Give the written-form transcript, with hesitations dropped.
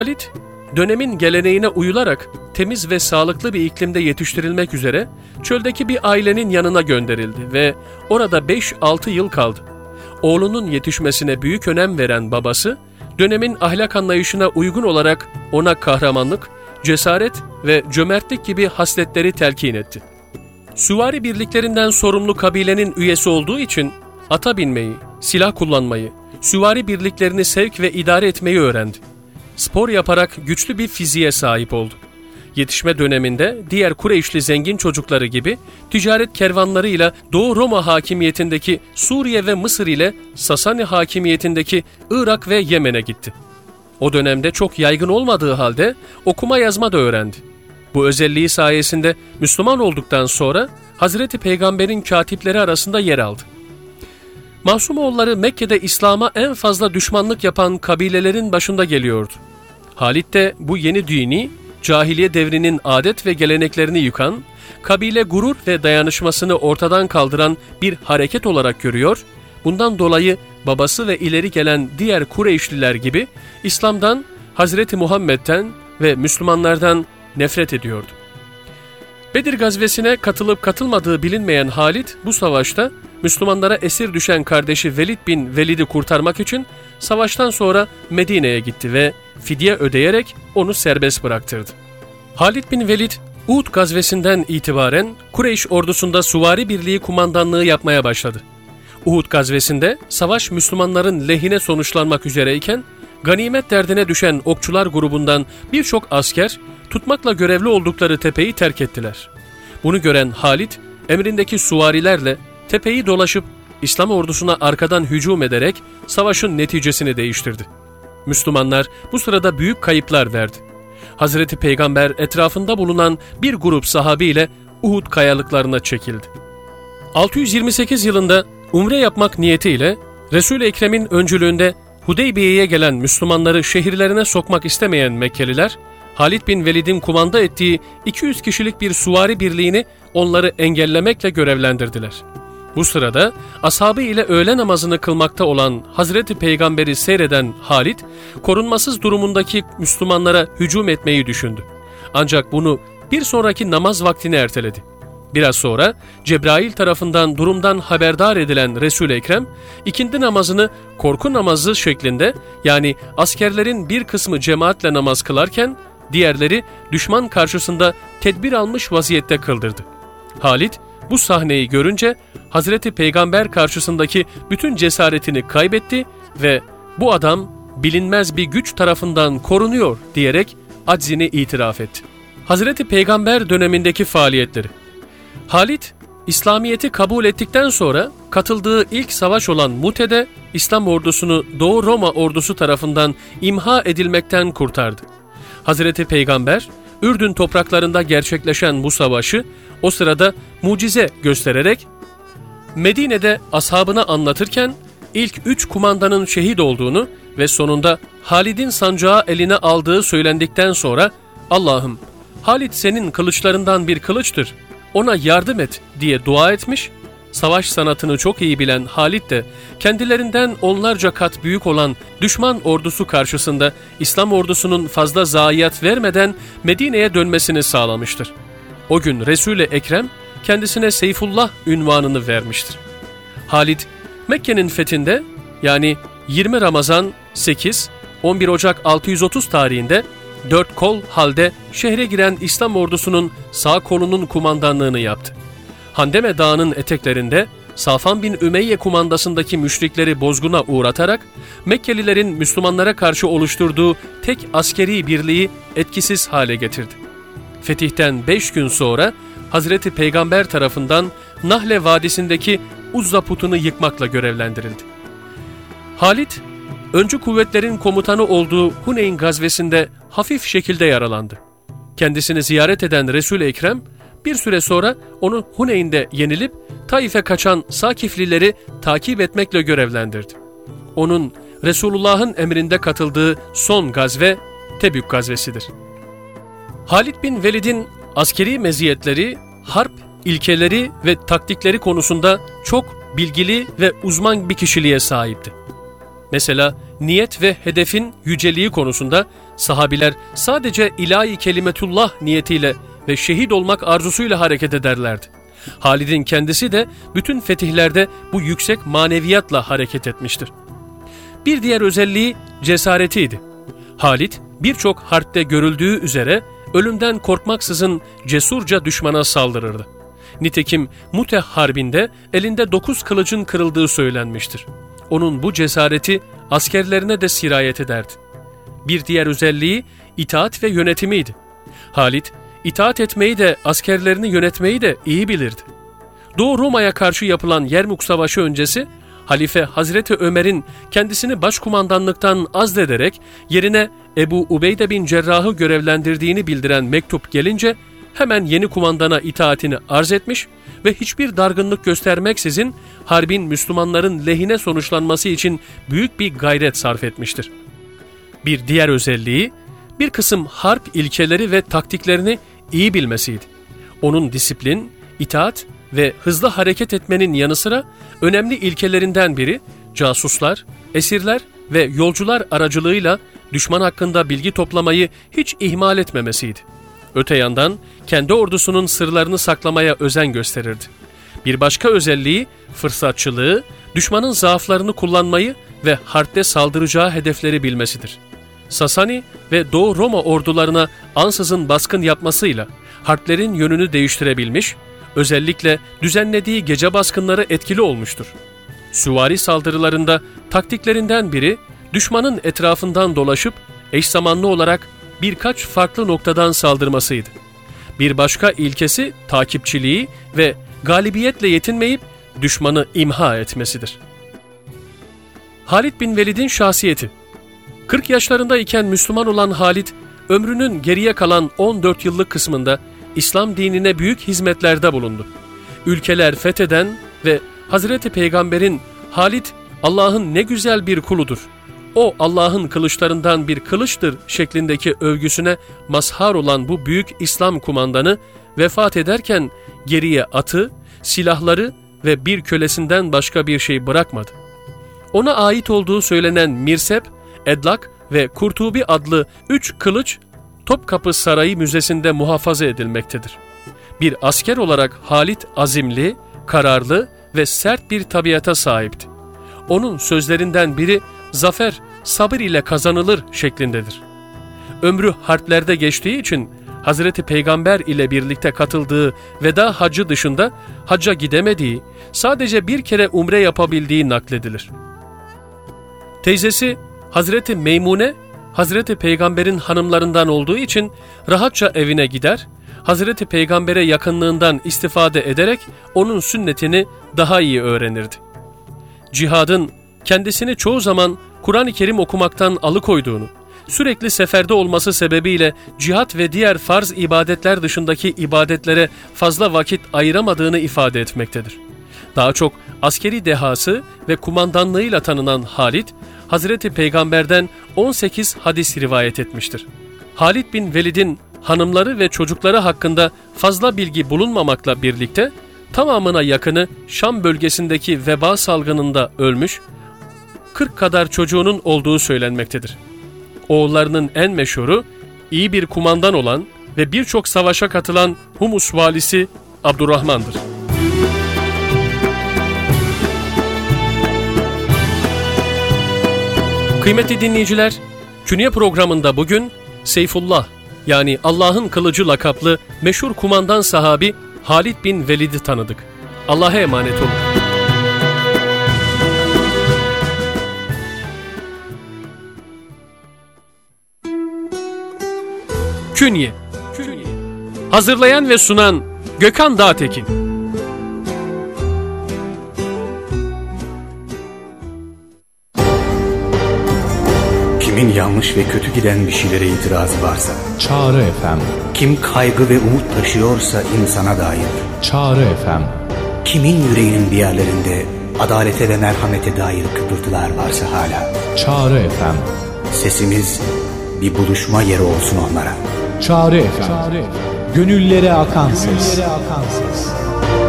Halid, dönemin geleneğine uyularak temiz ve sağlıklı bir iklimde yetiştirilmek üzere çöldeki bir ailenin yanına gönderildi ve orada 5-6 yıl kaldı. Oğlunun yetişmesine büyük önem veren babası, dönemin ahlak anlayışına uygun olarak ona kahramanlık, cesaret ve cömertlik gibi hasletleri telkin etti. Süvari birliklerinden sorumlu kabilenin üyesi olduğu için ata binmeyi, silah kullanmayı, süvari birliklerini sevk ve idare etmeyi öğrendi. Spor yaparak güçlü bir fiziğe sahip oldu. Yetişme döneminde diğer Kureyşli zengin çocukları gibi ticaret kervanlarıyla Doğu Roma hakimiyetindeki Suriye ve Mısır ile Sasani hakimiyetindeki Irak ve Yemen'e gitti. O dönemde çok yaygın olmadığı halde okuma yazma da öğrendi. Bu özelliği sayesinde Müslüman olduktan sonra Hazreti Peygamber'in katipleri arasında yer aldı. Mahsumoğulları Mekke'de İslam'a en fazla düşmanlık yapan kabilelerin başında geliyordu. Halid de bu yeni dini, cahiliye devrinin adet ve geleneklerini yıkan, kabile gurur ve dayanışmasını ortadan kaldıran bir hareket olarak görüyor, bundan dolayı babası ve ileri gelen diğer Kureyşliler gibi İslam'dan, Hazreti Muhammed'den ve Müslümanlardan nefret ediyordu. Bedir gazvesine katılıp katılmadığı bilinmeyen Halid bu savaşta Müslümanlara esir düşen kardeşi Velid bin Velid'i kurtarmak için savaştan sonra Medine'ye gitti ve fidye ödeyerek onu serbest bıraktırdı. Halid bin Velid, Uhud gazvesinden itibaren Kureyş ordusunda süvari birliği kumandanlığı yapmaya başladı. Uhud gazvesinde savaş Müslümanların lehine sonuçlanmak üzereyken ganimet derdine düşen okçular grubundan birçok asker tutmakla görevli oldukları tepeyi terk ettiler. Bunu gören Halid, emrindeki süvarilerle tepeyi dolaşıp İslam ordusuna arkadan hücum ederek savaşın neticesini değiştirdi. Müslümanlar bu sırada büyük kayıplar verdi. Hazreti Peygamber etrafında bulunan bir grup sahabi ile Uhud kayalıklarına çekildi. 628 yılında umre yapmak niyetiyle Resul-i Ekrem'in öncülüğünde Hudeybiye'ye gelen Müslümanları şehirlerine sokmak istemeyen Mekkeliler, Halid bin Velid'in kumanda ettiği 200 kişilik bir süvari birliğini onları engellemekle görevlendirdiler. Bu sırada ashabı ile öğle namazını kılmakta olan Hazreti Peygamber'i seyreden Halid, korunmasız durumundaki Müslümanlara hücum etmeyi düşündü. Ancak bunu bir sonraki namaz vaktine erteledi. Biraz sonra Cebrail tarafından durumdan haberdar edilen Resul-i Ekrem, ikindi namazını korku namazı şeklinde, yani askerlerin bir kısmı cemaatle namaz kılarken diğerleri düşman karşısında tedbir almış vaziyette kıldırdı. Halid bu sahneyi görünce Hazreti Peygamber karşısındaki bütün cesaretini kaybetti ve bu adam bilinmez bir güç tarafından korunuyor diyerek aczini itiraf etti. Hazreti Peygamber dönemindeki faaliyetleri. Halid, İslamiyet'i kabul ettikten sonra katıldığı ilk savaş olan Mute'de İslam ordusunu Doğu Roma ordusu tarafından imha edilmekten kurtardı. Hazreti Peygamber, Ürdün topraklarında gerçekleşen bu savaşı o sırada mucize göstererek Medine'de ashabına anlatırken ilk 3 kumandanın şehit olduğunu ve sonunda Halid'in sancağı eline aldığı söylendikten sonra "Allah'ım, Halid senin kılıçlarından bir kılıçtır, ona yardım et" diye dua etmiş. Savaş sanatını çok iyi bilen Halid de kendilerinden onlarca kat büyük olan düşman ordusu karşısında İslam ordusunun fazla zayiat vermeden Medine'ye dönmesini sağlamıştır. O gün Resul-i Ekrem kendisine Seyfullah ünvanını vermiştir. Halid, Mekke'nin fethinde, yani 20 Ramazan 8, 11 Ocak 630 tarihinde 4 kol halde şehre giren İslam ordusunun sağ kolunun kumandanlığını yaptı. Handeme Dağı'nın eteklerinde Safan bin Ümeyye kumandasındaki müşrikleri bozguna uğratarak Mekkelilerin Müslümanlara karşı oluşturduğu tek askeri birliği etkisiz hale getirdi. Fetihten 5 gün sonra Hazreti Peygamber tarafından Nahle Vadisi'ndeki Uzza putunu yıkmakla görevlendirildi. Halid, öncü kuvvetlerin komutanı olduğu Huneyn gazvesinde hafif şekilde yaralandı. Kendisini ziyaret eden Resul-i Ekrem, bir süre sonra onu Huneyn'de yenilip Taif'e kaçan Sakiflileri takip etmekle görevlendirdi. Onun Resulullah'ın emrinde katıldığı son gazve Tebük gazvesidir. Halid bin Velid'in askeri meziyetleri, harp ilkeleri ve taktikleri konusunda çok bilgili ve uzman bir kişiliğe sahipti. Mesela niyet ve hedefin yüceliği konusunda Sahabiler sadece ilahi kelimetullah niyetiyle ve şehit olmak arzusuyla hareket ederlerdi. Halid'in kendisi de bütün fetihlerde bu yüksek maneviyatla hareket etmiştir. Bir diğer özelliği cesaretiydi. Halid birçok harpte görüldüğü üzere ölümden korkmaksızın cesurca düşmana saldırırdı. Nitekim Mute Harbi'nde elinde 9 kılıcın kırıldığı söylenmiştir. Onun bu cesareti askerlerine de sirayet ederdi. Bir diğer özelliği itaat ve yönetimiydi. Halid, itaat etmeyi de askerlerini yönetmeyi de iyi bilirdi. Doğu Roma'ya karşı yapılan Yermuk Savaşı öncesi, Halife Hazreti Ömer'in kendisini başkumandanlıktan azlederek yerine Ebu Ubeyde bin Cerrah'ı görevlendirdiğini bildiren mektup gelince hemen yeni kumandana itaatini arz etmiş ve hiçbir dargınlık göstermeksizin harbin Müslümanların lehine sonuçlanması için büyük bir gayret sarf etmiştir. Bir diğer özelliği, bir kısım harp ilkeleri ve taktiklerini iyi bilmesiydi. Onun disiplin, itaat ve hızlı hareket etmenin yanı sıra önemli ilkelerinden biri casuslar, esirler ve yolcular aracılığıyla düşman hakkında bilgi toplamayı hiç ihmal etmemesiydi. Öte yandan kendi ordusunun sırlarını saklamaya özen gösterirdi. Bir başka özelliği fırsatçılığı, düşmanın zaaflarını kullanmayı ve harpte saldıracağı hedefleri bilmesidir. Sasani ve Doğu Roma ordularına ansızın baskın yapmasıyla harplerin yönünü değiştirebilmiş, özellikle düzenlediği gece baskınları etkili olmuştur. Süvari saldırılarında taktiklerinden biri düşmanın etrafından dolaşıp eş zamanlı olarak birkaç farklı noktadan saldırmasıydı. Bir başka ilkesi takipçiliği ve galibiyetle yetinmeyip düşmanı imha etmesidir. Halid bin Velid'in şahsiyeti. 40 yaşlarındayken Müslüman olan Halid, ömrünün geriye kalan 14 yıllık kısmında İslam dinine büyük hizmetlerde bulundu. Ülkeler fetheden ve Hazreti Peygamber'in Halid Allah'ın ne güzel bir kuludur, o Allah'ın kılıçlarından bir kılıçtır şeklindeki övgüsüne mazhar olan bu büyük İslam kumandanı vefat ederken geriye atı, silahları ve bir kölesinden başka bir şey bırakmadı. Ona ait olduğu söylenen Mirsep, Edlak ve Kurtubi adlı 3 kılıç Topkapı Sarayı Müzesi'nde muhafaza edilmektedir. Bir asker olarak Halid azimli, kararlı ve sert bir tabiata sahipti. Onun sözlerinden biri zafer sabır ile kazanılır şeklindedir. Ömrü harplerde geçtiği için Hazreti Peygamber ile birlikte katıldığı veda hacı dışında hacca gidemediği, sadece bir kere umre yapabildiği nakledilir. Teyzesi Hazreti Meymune, Hazreti Peygamber'in hanımlarından olduğu için rahatça evine gider, Hazreti Peygamber'e yakınlığından istifade ederek onun sünnetini daha iyi öğrenirdi. Cihadın kendisini çoğu zaman Kur'an-ı Kerim okumaktan alıkoyduğunu, sürekli seferde olması sebebiyle cihat ve diğer farz ibadetler dışındaki ibadetlere fazla vakit ayıramadığını ifade etmektedir. Daha çok askeri dehası ve kumandanlığıyla tanınan Halid, Hazreti Peygamber'den 18 hadis rivayet etmiştir. Halid bin Velid'in hanımları ve çocukları hakkında fazla bilgi bulunmamakla birlikte tamamına yakını Şam bölgesindeki veba salgınında ölmüş, 40 kadar çocuğunun olduğu söylenmektedir. Oğullarının en meşhuru, iyi bir kumandan olan ve birçok savaşa katılan Humus valisi Abdurrahman'dır. Kıymetli dinleyiciler, Künye programında bugün Seyfullah, yani Allah'ın kılıcı lakaplı meşhur kumandan sahabi Halid bin Velid'i tanıdık. Allah'a emanet olun. Künye. Hazırlayan ve sunan Gökhan Dağtekin. Kimin yanlış ve kötü giden bir şeylere itirazı varsa, Çağrı FM. Kim kaygı ve umut taşıyorsa insana dair, Çağrı FM. Kimin yüreğinin bir yerlerinde adalete ve merhamete dair kıpırtılar varsa hala, Çağrı FM. Sesimiz bir buluşma yeri olsun onlara. Çağrı FM. Gönüllere akan ses.